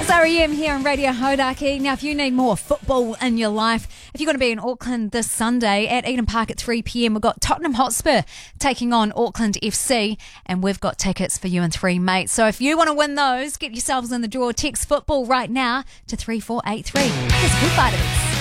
It's REM here on Radio Hodaki. Now, if you need more football in your life, if you're going to be in Auckland this Sunday at Eden Park at 3 p.m, we've got Tottenham Hotspur taking on Auckland FC, and we've got tickets for you and three mates. So if you want to win those, get yourselves in the draw. Text football right now to 3483. Here's Foo Fighters.